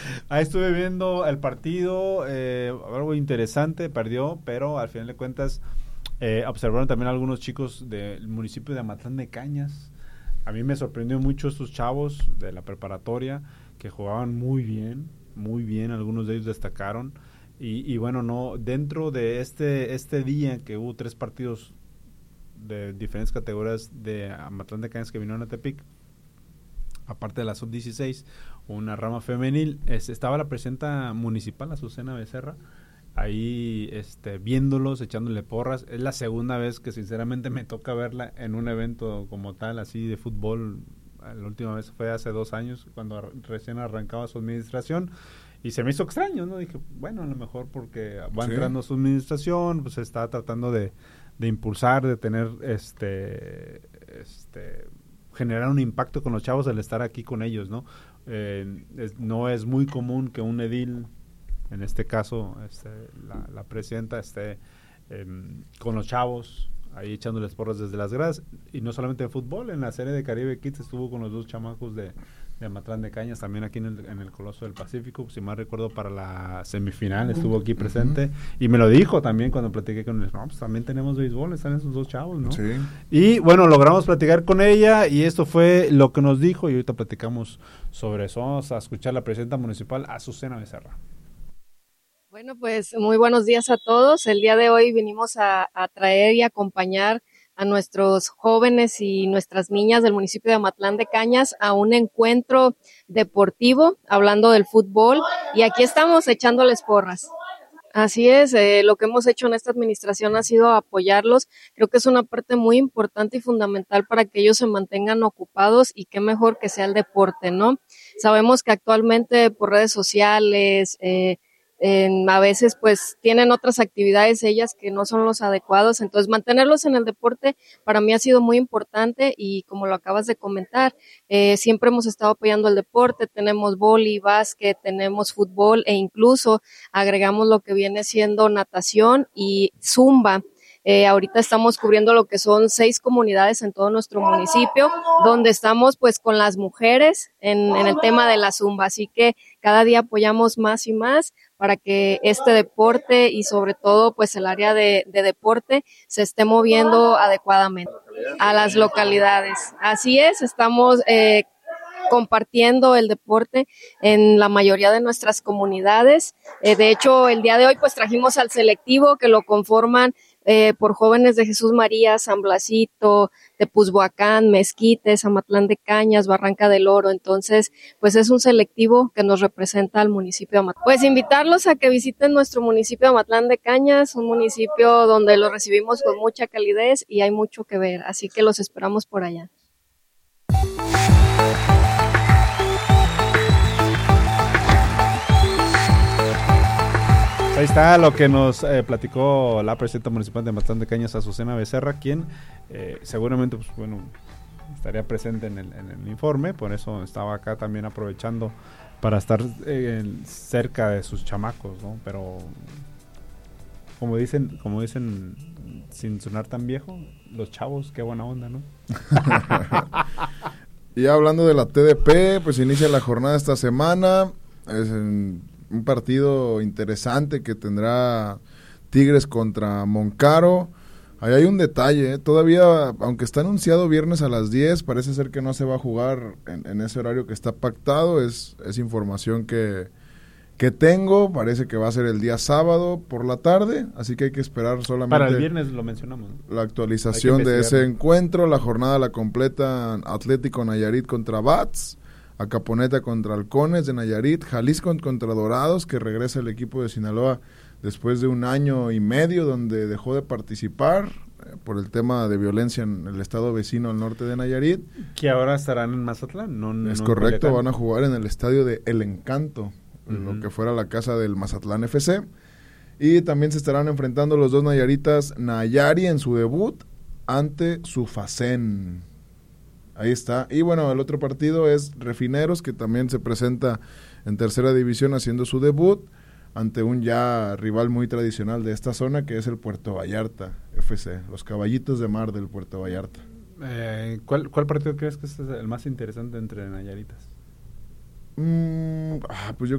Ahí estuve viendo el partido, algo interesante, perdió, pero al final de cuentas observaron también algunos chicos del municipio de Amatlán de Cañas. A mí me sorprendió mucho estos chavos de la preparatoria que jugaban muy bien, algunos de ellos destacaron. Y bueno, no, dentro de este día que hubo 3 partidos de diferentes categorías de Amatlán de Cañas que vinieron a Tepic, aparte de la sub-16, una rama femenil, estaba la presidenta municipal, Azucena Becerra, ahí viéndolos, echándole porras. Es la segunda vez que sinceramente me toca verla en un evento como tal, así de fútbol. La última vez fue hace 2 años, cuando recién arrancaba su administración, y se me hizo extraño, ¿no? Dije, bueno, a lo mejor porque va entrando su administración, pues está tratando de impulsar, de tener generar un impacto con los chavos al estar aquí con ellos, ¿no? No es muy común que un edil, en este caso la presidenta, esté con los chavos ahí echándoles porras desde las gradas, y no solamente de fútbol. En la serie de Caribe Kids estuvo con los 2 chamacos de Amatlán de Cañas, también aquí en el Coloso del Pacífico, si mal recuerdo, para la semifinal estuvo aquí presente, y me lo dijo también cuando platiqué con él. No, pues también tenemos béisbol, están esos 2 chavos, ¿no? Sí. Y bueno, logramos platicar con ella, y esto fue lo que nos dijo, y ahorita platicamos sobre eso. Vamos a escuchar a la presidenta municipal, Azucena Becerra. Bueno, pues muy buenos días a todos. El día de hoy vinimos a traer y acompañar a nuestros jóvenes y nuestras niñas del municipio de Amatlán de Cañas a un encuentro deportivo, hablando del fútbol, y aquí estamos echándoles porras. Así es, lo que hemos hecho en esta administración ha sido apoyarlos. Creo que es una parte muy importante y fundamental para que ellos se mantengan ocupados, y qué mejor que sea el deporte, ¿no? Sabemos que actualmente por redes sociales, a veces pues tienen otras actividades ellas que no son los adecuados, entonces mantenerlos en el deporte para mí ha sido muy importante, y como lo acabas de comentar, siempre hemos estado apoyando el deporte. Tenemos vóley, básquet, tenemos fútbol, e incluso agregamos lo que viene siendo natación y zumba. Ahorita estamos cubriendo lo que son 6 comunidades en todo nuestro municipio, donde estamos pues con las mujeres en el tema de la zumba, así que cada día apoyamos más y más para que este deporte, y sobre todo pues el área de deporte, se esté moviendo adecuadamente a las localidades. Así es, estamos compartiendo el deporte en la mayoría de nuestras comunidades. De hecho, el día de hoy pues trajimos al selectivo, que lo conforman por jóvenes de Jesús María, San Blasito, Tepuzhuacán, Mezquites, Amatlán de Cañas, Barranca del Oro. Entonces, pues es un selectivo que nos representa al municipio de Amatlán. Pues invitarlos a que visiten nuestro municipio de Amatlán de Cañas, un municipio donde los recibimos con mucha calidez y hay mucho que ver, así que los esperamos por allá. Ahí está lo que nos platicó la presidenta municipal de Amatlán de Cañas, Azucena Becerra, quien seguramente pues bueno estaría presente en el informe, por eso estaba acá también aprovechando para estar cerca de sus chamacos, ¿no? Pero como dicen sin sonar tan viejo, los chavos, qué buena onda, ¿no? Y hablando de la TDP, pues inicia la jornada esta semana. Es un partido interesante que tendrá Tigres contra Moncaro. Ahí hay un detalle, todavía, aunque está anunciado viernes a las 10, parece ser que no se va a jugar en ese horario que está pactado. Es información que tengo, parece que va a ser el día sábado por la tarde, así que hay que esperar solamente para el viernes, lo mencionamos, ¿no? La actualización de ese encuentro. La jornada la completa Atlético Nayarit contra Bats, Acaponeta contra Halcones de Nayarit, Jalisco contra Dorados, que regresa el equipo de Sinaloa después de 1 año y medio donde dejó de participar por el tema de violencia en el estado vecino al norte de Nayarit. Que ahora estarán en Mazatlán, Es correcto, van a jugar en el estadio de El Encanto, lo que fuera la casa del Mazatlán FC. Y también se estarán enfrentando los 2 nayaritas Nayari en su debut ante Sufacén. Ahí está. Y bueno, el otro partido es Refineros, que también se presenta en tercera división haciendo su debut ante un ya rival muy tradicional de esta zona, que es el Puerto Vallarta FC, los Caballitos de Mar del Puerto Vallarta. ¿Cuál partido crees que es el más interesante entre nayaritas? Pues yo